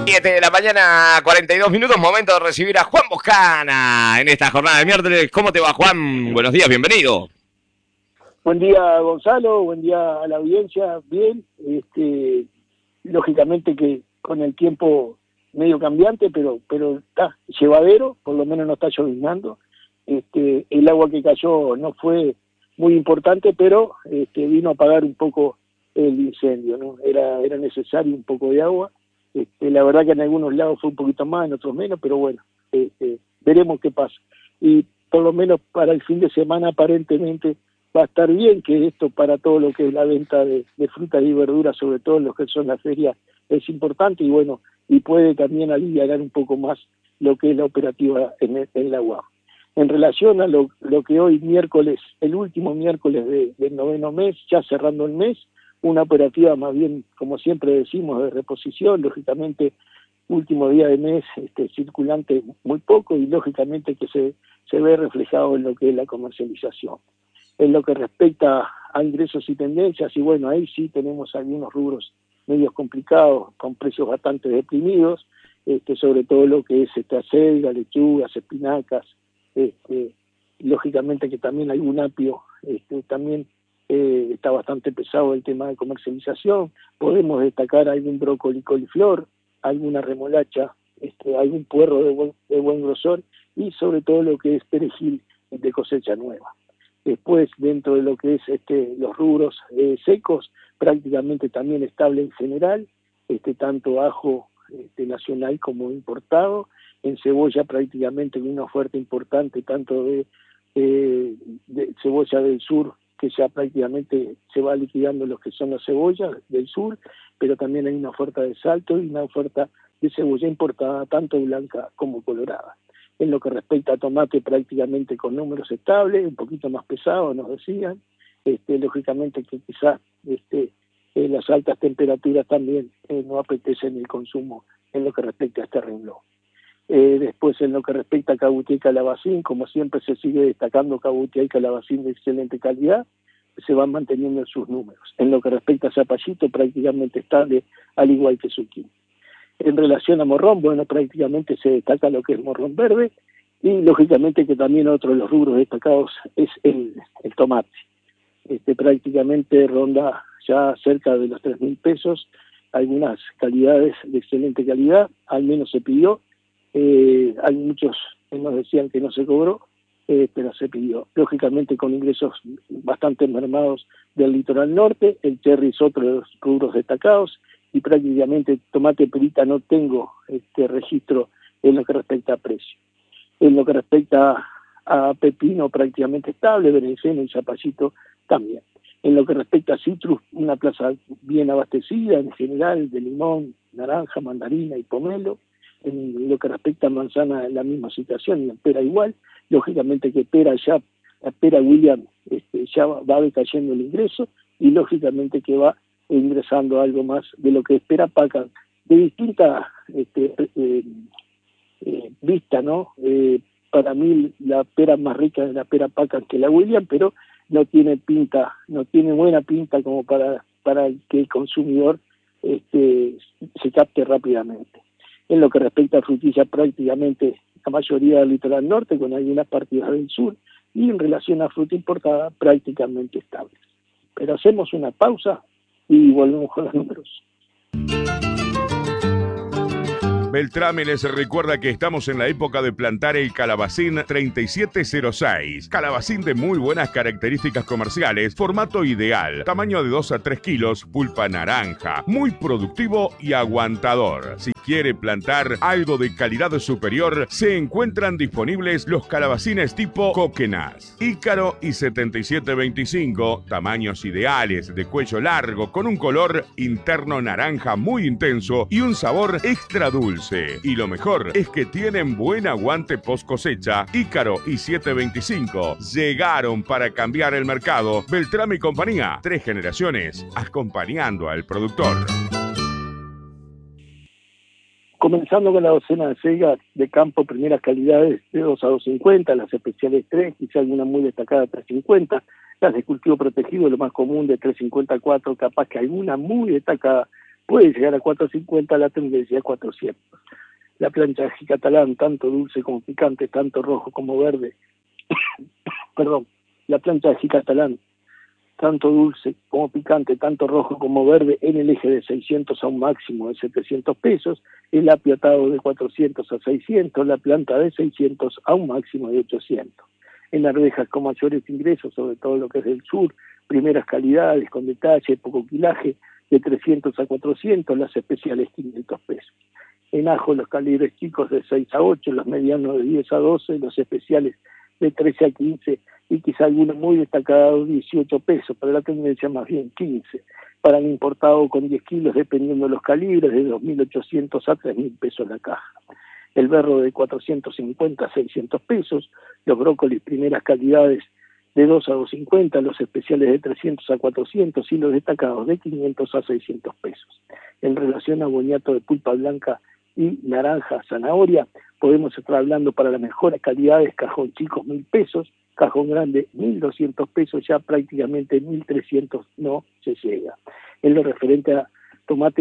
7 de la mañana, 42 minutos, momento de recibir a Juan Boscana en esta jornada de miércoles. ¿Cómo te va, Juan? Buenos días, bienvenido. Buen día, Gonzalo, buen día a la audiencia. Bien, lógicamente que con el tiempo medio cambiante, pero está llevadero, por lo menos no está lloviznando. El agua que cayó no fue muy importante, pero vino a apagar un poco el incendio, ¿no? Era necesario un poco de agua. La verdad que en algunos lados fue un poquito más, en otros menos, pero bueno, veremos qué pasa. Y por lo menos para el fin de semana aparentemente va a estar bien, que esto para todo lo que es la venta de frutas y verduras, sobre todo en lo que son las ferias, es importante y bueno, y puede también aliviar un poco más lo que es la operativa en la UAM. En relación a lo que hoy miércoles, el último miércoles del noveno mes, ya cerrando el mes, una operativa más bien, como siempre decimos, de reposición, lógicamente último día de mes, circulante muy poco y lógicamente que se ve reflejado en lo que es la comercialización. En lo que respecta a ingresos y tendencias, y bueno, ahí sí tenemos algunos rubros medios complicados, con precios bastante deprimidos, sobre todo lo que es acelga, lechugas, espinacas, lógicamente que también algún apio, también está bastante pesado el tema de comercialización. Podemos destacar algún brócoli, coliflor, alguna remolacha, algún puerro de buen grosor y sobre todo lo que es perejil de cosecha nueva. Después, dentro de lo que es los rubros secos, prácticamente también estable en general, tanto ajo nacional como importado. En cebolla prácticamente una oferta importante, tanto de cebolla del sur, que ya prácticamente se va liquidando lo que son las cebollas del sur, pero también hay una oferta de Salto y una oferta de cebolla importada, tanto blanca como colorada. En lo que respecta a tomate, prácticamente con números estables, un poquito más pesado, nos decían. Lógicamente que quizás las altas temperaturas también no apetecen el consumo en lo que respecta a este renglón. Después, en lo que respecta a cabuté y calabacín, como siempre se sigue destacando cabuté y calabacín de excelente calidad, se van manteniendo en sus números. En lo que respecta a zapallito, prácticamente estable, al igual que zucchini. En relación a morrón, bueno, prácticamente se destaca lo que es morrón verde y lógicamente que también otro de los rubros destacados es el tomate. Prácticamente ronda ya cerca de los 3.000 pesos, algunas calidades de excelente calidad, al menos se pidió. Hay muchos que nos decían que no se cobró, pero se pidió. Lógicamente con ingresos bastante mermados del litoral norte, el cherry es otro de los rubros destacados, y prácticamente tomate perita no tengo registro en lo que respecta a precio. En lo que respecta a pepino prácticamente estable, berenjena y zapallito también. En lo que respecta a citrus, una plaza bien abastecida en general de limón, naranja, mandarina y pomelo. En lo que respecta a manzana, la misma situación, y la pera igual. Lógicamente que la pera William ya va decayendo el ingreso y lógicamente que va ingresando algo más de lo que espera Pacan, de distinta vista, ¿no? Para mí la pera más rica es la pera Pacan que la William, pero no tiene buena pinta como para que el consumidor se capte rápidamente. En lo que respecta a frutilla, prácticamente la mayoría del litoral norte, con algunas partidas del sur, y en relación a fruta importada, prácticamente estables. Pero hacemos una pausa y volvemos con los números. Beltrame les recuerda que estamos en la época de plantar el calabacín 3706. Calabacín de muy buenas características comerciales, formato ideal, tamaño de 2 a 3 kilos, pulpa naranja, muy productivo y aguantador. Si quiere plantar algo de calidad superior, se encuentran disponibles los calabacines tipo Coquenas, Ícaro y 7725, tamaños ideales, de cuello largo, con un color interno naranja muy intenso y un sabor extra dulce. Y lo mejor es que tienen buen aguante post cosecha. Ícaro y 725 llegaron para cambiar el mercado. Beltrame y compañía, 3 generaciones acompañando al productor. Comenzando con la docena de cegas de campo, primeras calidades de 2 a 250, las especiales 3, quizá alguna muy destacada 350, las de cultivo protegido, lo más común de 350 a 4, capaz que alguna muy destacada puede llegar a 450, la tendencia a 400. La plancha de ají catalán, tanto dulce como picante, tanto rojo como verde, perdón, la plancha de ají catalán, tanto dulce como picante, tanto rojo como verde, en el eje de 600 a un máximo de 700 pesos, el apio atado de 400 a 600, la planta de 600 a un máximo de 800. En arvejas con mayores ingresos, sobre todo lo que es del sur, primeras calidades, con detalle, poco quilaje, de 300 a 400, las especiales 500 pesos. En ajo los calibres chicos de 6 a 8, los medianos de 10 a 12, los especiales de 13 a 15 y quizá alguno muy destacado 18 pesos, pero la tendencia más bien 15. Para el importado con 10 kilos, dependiendo de los calibres, de 2.800 a 3.000 pesos la caja. El berro de 450 a 600 pesos, los brócolis primeras calidades de 2 a 250, los especiales de 300 a 400 y los destacados de 500 a 600 pesos. En relación a boniato de pulpa blanca y naranja, zanahoria, podemos estar hablando para las mejores calidades, cajón chico 1.000 pesos, cajón grande 1.200 pesos, ya prácticamente 1.300 no se llega. En lo referente a tomate,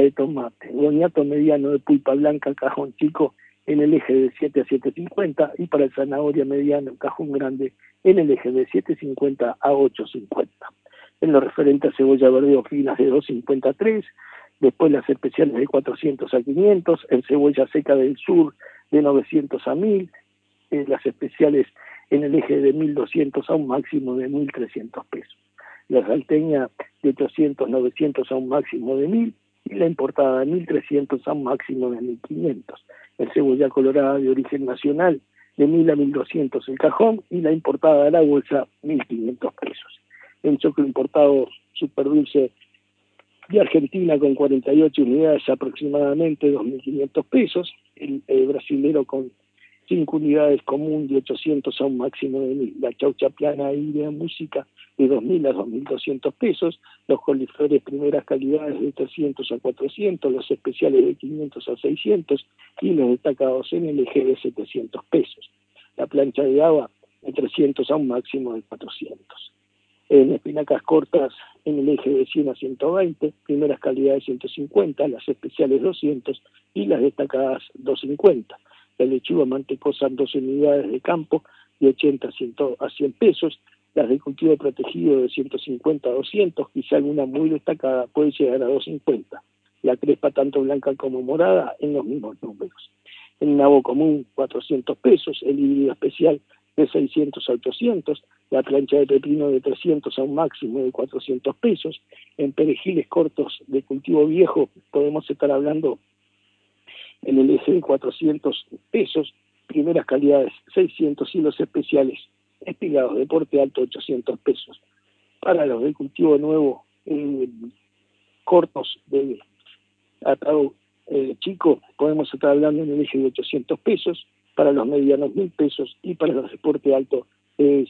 boniato mediano de pulpa blanca, cajón chico en el eje de 7 a 7.50 y para el zanahoria mediano, cajón grande en el eje de 7.50 a 8.50. En lo referente a cebolla verde finas de 2.50 a 3, después las especiales de 400 a 500, en cebolla seca del sur de 900 a 1.000, las especiales en el eje de 1.200 a un máximo de 1.300 pesos. La salteña de 800, 900 a un máximo de 1.000 y la importada de 1.300 a un máximo de 1.500. El cebolla colorada de origen nacional de 1.000 a 1.200 el cajón y la importada de la bolsa 1.500 pesos. El choclo importado super dulce de Argentina con 48 unidades aproximadamente 2.500 pesos, el brasilero con 5 unidades común de 800 a un máximo de 1.000, la chaucha plana y de música de 2.000 a 2.200 pesos, los coliflores primeras calidades de 300 a 400, los especiales de 500 a 600 y los destacados en el eje de 700 pesos. La plancha de haba de 300 a un máximo de 400. En espinacas cortas en el eje de 100 a 120, primeras calidades 150, las especiales 200 y las destacadas 250. La lechuga mantecosa 12 unidades de campo de 80 a 100 pesos, las de cultivo protegido de 150 a 200, quizá alguna muy destacada puede llegar a 250. La crespa tanto blanca como morada en los mismos números. En nabo común 400 pesos, el híbrido especial de 600 a 800, la plancha de pepino de 300 a un máximo de 400 pesos, en perejiles cortos de cultivo viejo podemos estar hablando en el eje de 400 pesos, primeras calidades 600 y los especiales espigados de porte alto 800 pesos. Para los de cultivo nuevo, cortos de atado chico, podemos estar hablando en el eje de 800 pesos, para los medianos 1.000 pesos y para los de porte alto es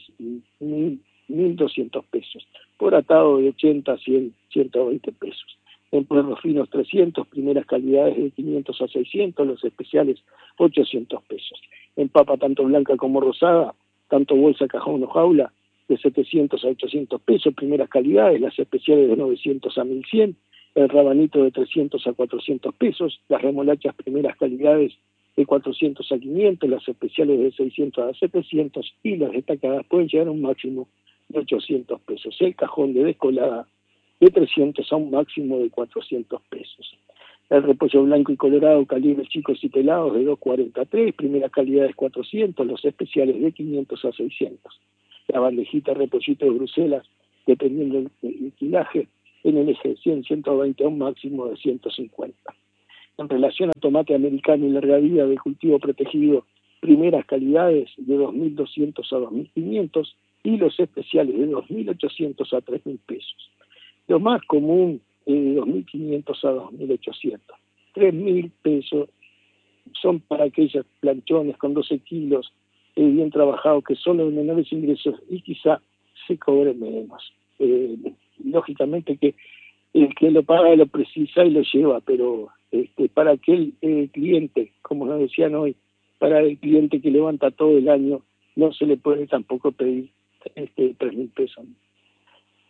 1.200 pesos. Por atado de 80 a 100, 120 pesos. En perros finos 300, primeras calidades de 500 a 600, los especiales 800 pesos. En papa tanto blanca como rosada, tanto bolsa, cajón o jaula, de 700 a 800 pesos, primeras calidades, las especiales de 900 a 1.100, el rabanito de 300 a 400 pesos, las remolachas primeras calidades de 400 a 500, las especiales de 600 a 700 y las destacadas pueden llegar a un máximo de 800 pesos. El cajón de descolada de 300 a un máximo de 400 pesos. El repollo blanco y colorado, calibres chicos y pelados de 240 a 3, primera calidad es 400, los especiales de 500 a 600. La bandejita repollito de Bruselas, dependiendo del quilaje, en el eje de 100, 120 a un máximo de 150. En relación a tomate americano y larga vida de cultivo protegido, primeras calidades de 2.200 a 2.500 y los especiales de 2.800 a 3.000 pesos. Lo más común es de 2.500 a 2.800. 3.000 pesos son para aquellos planchones con 12 kilos bien trabajados que son los menores ingresos y quizá se cobre menos. Lógicamente que el que lo paga lo precisa y lo lleva, pero para aquel cliente, como nos decían hoy, para el cliente que levanta todo el año, no se le puede tampoco pedir 3.000 pesos.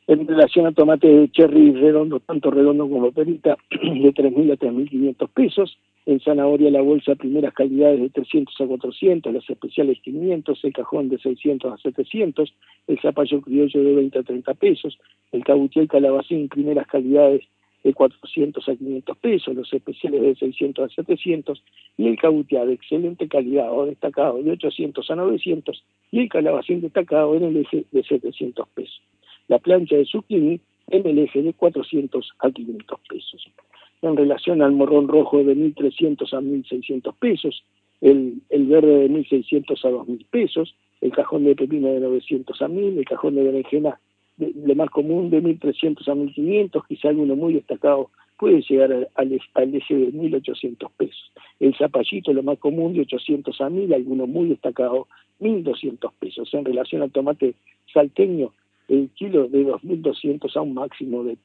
En relación a tomates de cherry redondo, tanto redondo como perita, de 3.000 a 3.500 pesos. En zanahoria la bolsa primeras calidades de 300 a 400, las especiales 500, el cajón de 600 a 700, el zapallo criollo de 20 a 30 pesos, el cabutier calabacín primeras calidades de 400 a 500 pesos, los especiales de 600 a 700, y el cabutier de excelente calidad o destacado de 800 a 900, y el calabacín destacado en el eje de 700 pesos. La plancha de zucchini en el eje de 400 a 500 pesos. En relación al morrón rojo de 1.300 a 1.600 pesos, el verde de 1.600 a 2.000 pesos, el cajón de pepino de 900 a 1.000, el cajón de berenjena, lo más común, de 1.300 a 1.500, quizá alguno muy destacado puede llegar al eje de 1.800 pesos. El zapallito, lo más común, de 800 a 1.000, alguno muy destacado, 1.200 pesos. En relación al tomate salteño, el kilo de 2.200 a un máximo de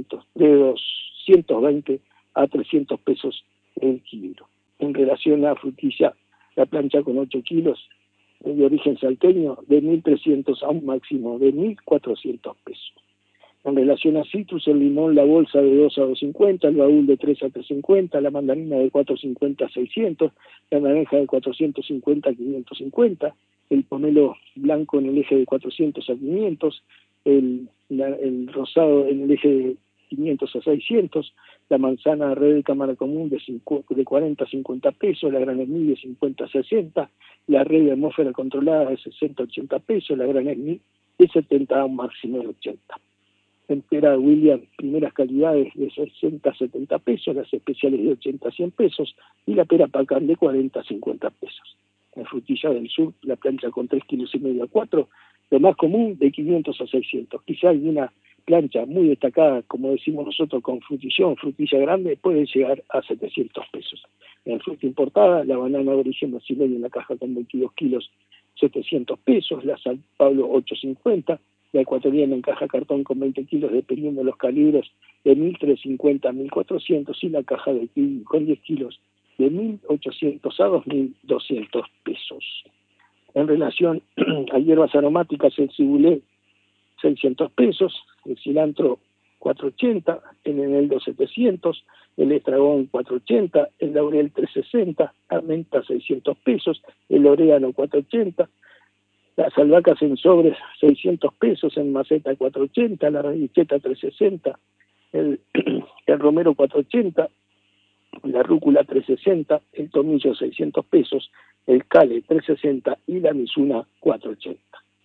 220 a 300 pesos el kilo. En relación a frutilla, la plancha con 8 kilos de origen salteño, de 1.300 a un máximo de 1.400 pesos. En relación a citrus, el limón, la bolsa de 2 a 2.50, el baúl de 3 a 3.50, la mandarina de 4.50 a 600, la naranja de 450 a 550, el pomelo blanco en el eje de 400 a 500, el rosado en el eje de 500 a 600, la manzana red de cámara común de 40 a 50 pesos, la gran esmí de 50 a 60, la red de atmósfera controlada de 60 a 80 pesos, la gran esmí de 70 a un máximo de 80. Tempera William, primeras calidades de 60 a 70 pesos, las especiales de 80 a 100 pesos, y la pera Pacán de 40 a 50 pesos. En frutilla del sur, la plancha con 3,5 kilos a 4, lo más común de 500 a 600. Quizá alguna plancha muy destacada, como decimos nosotros, con frutillón, frutilla grande, puede llegar a 700 pesos. En fruta importada, la banana de origen brasileño en la caja con 22 kilos, 700 pesos, la San Pablo 850, la ecuatoriana en caja cartón con 20 kilos, dependiendo de los calibres, de 1.350 a 1.400, y la caja de kiwi con 10 kilos, de 1.800 a 2.200 pesos. En relación a hierbas aromáticas, el cibulé, 600 pesos, el cilantro, 480, el eneldo, 700, el estragón, 480, el laurel, 360, la menta, 600 pesos, el orégano, 480, las albahacas en sobres, 600 pesos, en maceta, 480, la radicheta, 360, el romero, 480, la rúcula, 360, el tomillo, 600 pesos, el cale, 360, y la misuna, 480.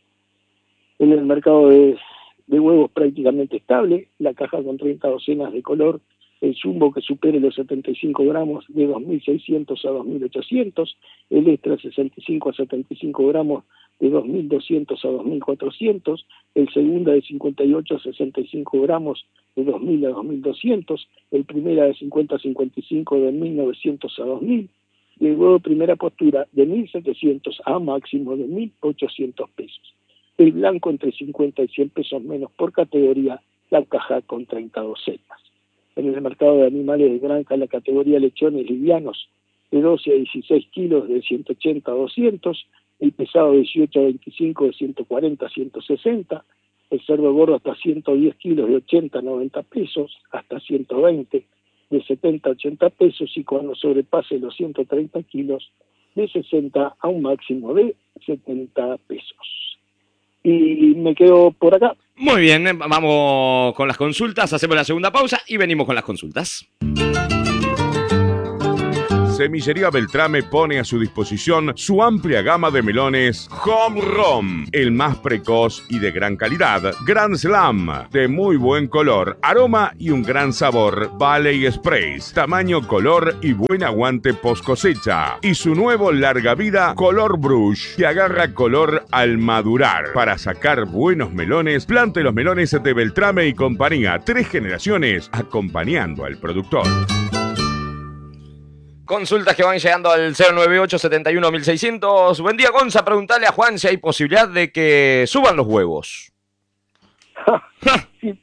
En el mercado de huevos prácticamente estable, la caja con 30 docenas de color, el jumbo que supere los 75 gramos de 2.600 a 2.800, el extra 65 a 75 gramos de 2.200 a 2.400, el segunda de 58 a 65 gramos de 2.000 a 2.200, el primera de 50 a 55 de 1.900 a 2.000, y el huevo primera postura de 1.700 a máximo de 1.800 pesos. El blanco entre 50 y 100 pesos menos por categoría, la caja con 30 docenas. En el mercado de animales de granja, la categoría lechones livianos de 12 a 16 kilos de 180 a 200, el pesado de 18 a 25 de 140 a 160, el cerdo gordo hasta 110 kilos de 80 a 90 pesos, hasta 120 de 70 a 80 pesos, y cuando sobrepase los 130 kilos de 60 a un máximo de 70 pesos. Y me quedo por acá. Muy bien, vamos con las consultas, hacemos la segunda pausa y venimos con las consultas. Semillería Beltrame pone a su disposición su amplia gama de melones Home Rom, el más precoz y de gran calidad, Grand Slam, de muy buen color, aroma y un gran sabor, Valley Sprays, tamaño, color y buen aguante post cosecha. Y su nuevo larga vida Color Brush, que agarra color al madurar. Para sacar buenos melones, plante los melones de Beltrame y compañía, 3 generaciones acompañando al productor. Consultas que van llegando al 098-71-1600. Buen día, Gonza. Preguntale a Juan si hay posibilidad de que suban los huevos. Sí,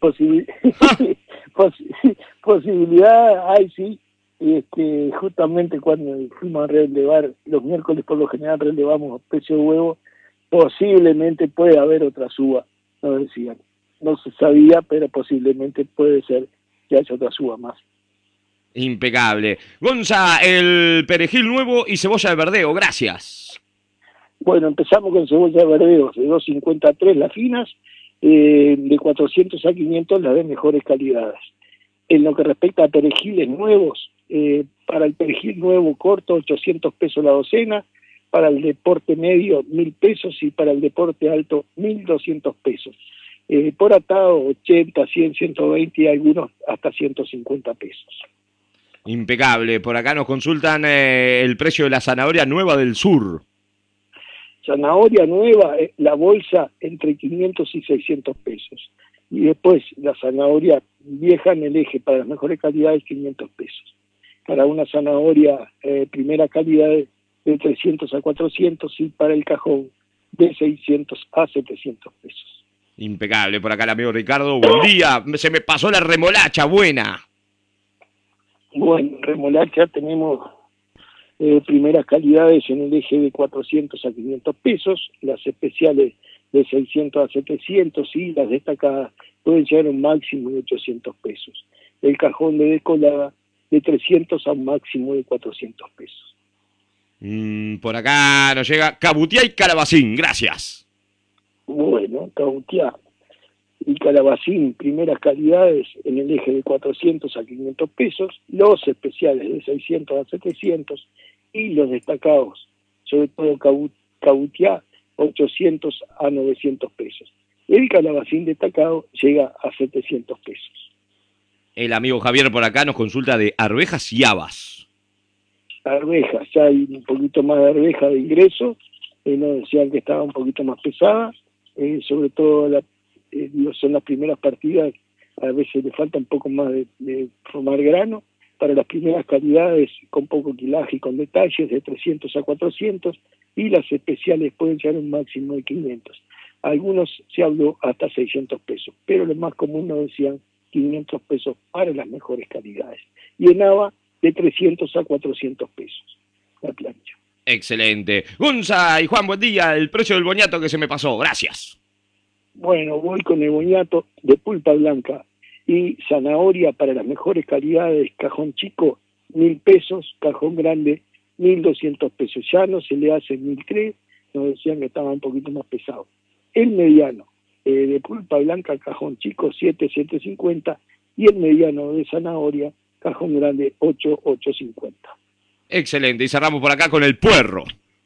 posibilidad hay, sí. Justamente cuando fuimos a relevar, los miércoles por lo general relevamos precio de huevo, posiblemente puede haber otra suba, nos decían. no se sabía, pero posiblemente puede ser que haya otra suba más. Impecable. Gonza, el perejil nuevo y cebolla de verdeo, gracias. Bueno, empezamos con cebolla de verdeo, de 2.50 a 3 las finas, de 400 a 500 las de mejores calidades. En lo que respecta a perejiles nuevos, para el perejil nuevo corto, 800 pesos la docena, para el deporte medio, 1.000 pesos, y para el deporte alto, 1.200 pesos. Por atado, 80, 100, 120 y algunos hasta 150 pesos. Impecable. Por acá nos consultan el precio de la zanahoria nueva del sur. Zanahoria nueva, la bolsa entre 500 y 600 pesos. Y después la zanahoria vieja en el eje para las mejores calidades, 500 pesos. Para una zanahoria primera calidad de 300 a 400 y para el cajón de 600 a 700 pesos. Impecable. Por acá el amigo Ricardo, buen día. Se me pasó la remolacha, buena. Bueno, remolacha tenemos primeras calidades en el eje de 400 a 500 pesos, las especiales de 600 a 700 y las destacadas pueden llegar a un máximo de 800 pesos. El cajón de decolada de 300 a un máximo de 400 pesos. Por acá nos llega cabutiá y calabacín, gracias. Bueno, cabutiá y calabacín, primeras calidades en el eje de 400 a 500 pesos, los especiales de 600 a 700 y los destacados, sobre todo cabutiá, 800 a 900 pesos. El calabacín destacado llega a 700 pesos. El amigo Javier por acá nos consulta de arvejas y habas. Arvejas, ya hay un poquito más de arveja de ingreso, nos decían que estaba un poquito más pesada, sobre todo son las primeras partidas, a veces le falta un poco más de formar grano. Para las primeras calidades con poco quilaje y con detalles de 300 a 400 y las especiales pueden llegar a un máximo de 500. Algunos se habló hasta 600 pesos, pero lo más común nos decían 500 pesos para las mejores calidades. Y en haba de 300 a 400 pesos la plancha. Excelente. Gonza y Juan, buen día. El precio del boñato que se me pasó, gracias. Bueno, voy con el boñato de pulpa blanca y zanahoria para las mejores calidades, cajón chico, 1.000 pesos, cajón grande, 1.200 pesos. Ya no se le hace 1.003, nos decían que estaba un poquito más pesado. El mediano de pulpa blanca, cajón chico, 7.50 y el mediano de zanahoria, cajón grande, 8.50. Excelente. Y cerramos por acá con el puerro.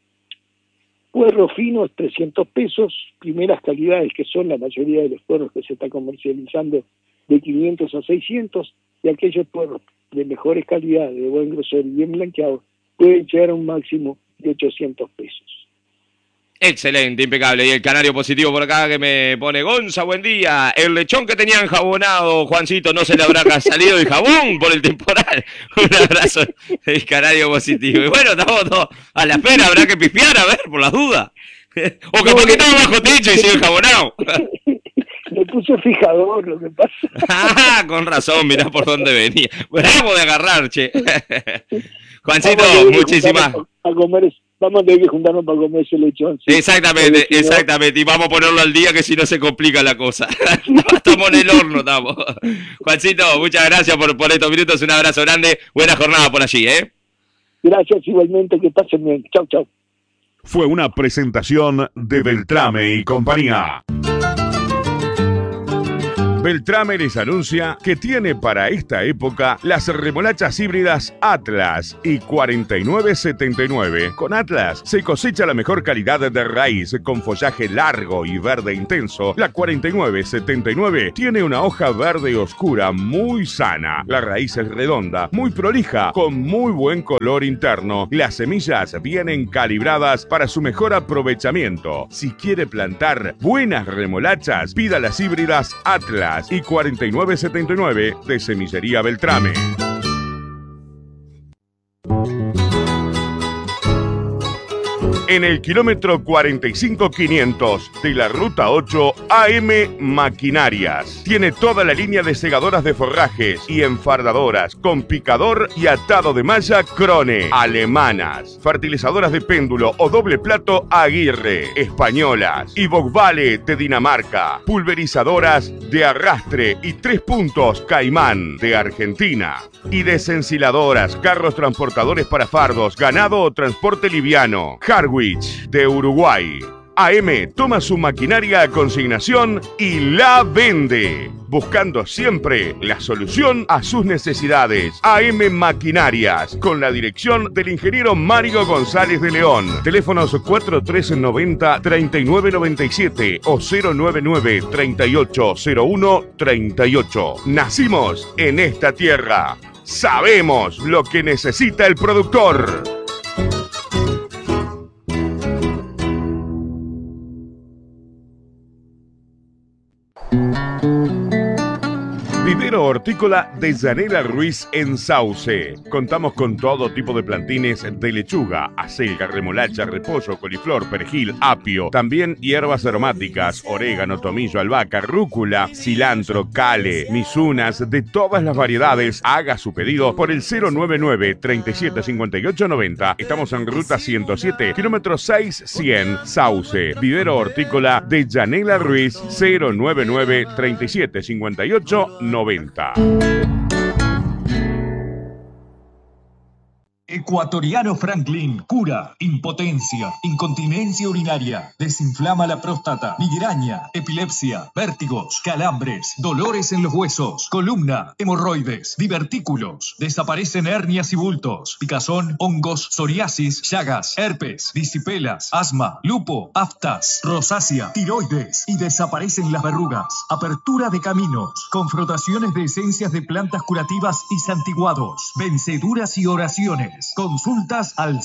Puerro fino, 300 pesos, primeras calidades que son la mayoría de los puerros que se está comercializando de 500 a 600 y aquellos puerros de mejores calidades, de buen grosor y bien blanqueados, pueden llegar a un máximo de 800 pesos. Excelente, impecable. Y el canario positivo por acá que me pone Gonza, buen día. El lechón que tenían jabonado, Juancito, ¿no se le habrá salido el jabón por el temporal? Un abrazo, el canario positivo. Y bueno, estamos todos a la espera, habrá que pifiar, a ver, por las dudas. O capaz que estaba bajo techo y sigue jabonado. Le puse fijador, lo que pasa. Ah, con razón, mirá por dónde venía. Bravo de agarrar, che. Juancito, muchísimas. Vamos a tener que juntarnos para comer ese lechón. ¿Sí? Exactamente, exactamente. Y vamos a ponerlo al día que si no se complica la cosa. Estamos en el horno, estamos. Juancito, muchas gracias por estos minutos. Un abrazo grande. Buena jornada por allí, ¿eh? Gracias igualmente, que pasen bien. Chau, chau. Fue una presentación de Beltrame y compañía. Beltrame les anuncia que tiene para esta época las remolachas híbridas Atlas y 4979. Con Atlas se cosecha la mejor calidad de raíz con follaje largo y verde intenso. La 4979 tiene una hoja verde oscura muy sana. La raíz es redonda, muy prolija, con muy buen color interno. Las semillas vienen calibradas para su mejor aprovechamiento. Si quiere plantar buenas remolachas, pida las híbridas Atlas y 4979 de Semillería Beltrame. en el kilómetro 45500 de la Ruta 8 AM Maquinarias. Tiene toda la línea de segadoras de forrajes y enfardadoras con picador y atado de malla Krone, alemanas, fertilizadoras de péndulo o doble plato Aguirre, españolas, y Vogvale de Dinamarca, pulverizadoras de arrastre y 3 puntos Caimán de Argentina, y desensiladoras, carros transportadores para fardos, ganado o transporte liviano, Harwich de Uruguay. AM toma su maquinaria a consignación y la vende, buscando siempre la solución a sus necesidades. AM Maquinarias, con la dirección del ingeniero Mario González de León. Teléfonos 4390-3997 o 099-3801-38. Nacimos en esta tierra. Sabemos lo que necesita el productor. Vivero hortícola de Yanela Ruiz en Sauce. Contamos con todo tipo de plantines de lechuga, acelga, remolacha, repollo, coliflor, perejil, apio. También hierbas aromáticas, orégano, tomillo, albahaca, rúcula, cilantro, cale, misunas, de todas las variedades. Haga su pedido por el 099-375890. Estamos en ruta 107, kilómetro 6100, Sauce. Vivero hortícola de Yanela Ruiz, 099-375890. Ecuatoriano Franklin cura impotencia, incontinencia urinaria, desinflama la próstata, migraña, epilepsia, vértigos, calambres, dolores en los huesos, columna, hemorroides, divertículos, desaparecen hernias y bultos, picazón, hongos, psoriasis, llagas, herpes, disipelas, asma, lupo, aftas, rosácea, tiroides y desaparecen las verrugas, apertura de caminos, confrontaciones de esencias de plantas curativas y santiguados, venceduras y oraciones. Consultas al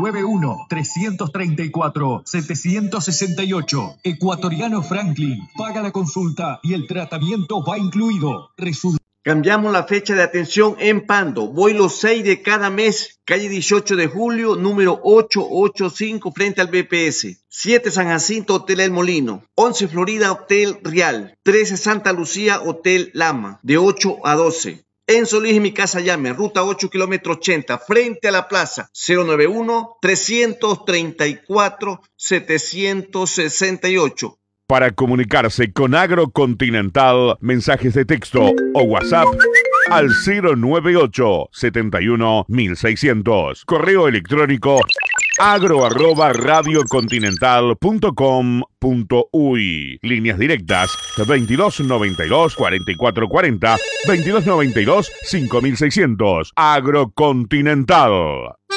091-334-768. Ecuatoriano Franklin. Paga la consulta y el tratamiento va incluido. Cambiamos la fecha de atención en Pando. Voy los 6 de cada mes. Calle 18 de julio, número 885, frente al BPS. 7 San Jacinto, Hotel El Molino. 11 Florida, Hotel Real. 13 Santa Lucía, Hotel Lama. De 8 a 12. En Solís y Mi Casa Llame, ruta 8, kilómetro 80, frente a la plaza, 091-334-768. Para comunicarse con Agrocontinental, mensajes de texto o WhatsApp al 098-71-1600. Correo electrónico agro@radiocontinental.com.uy. Líneas directas 2292-4440, 2292-5600. Agrocontinental.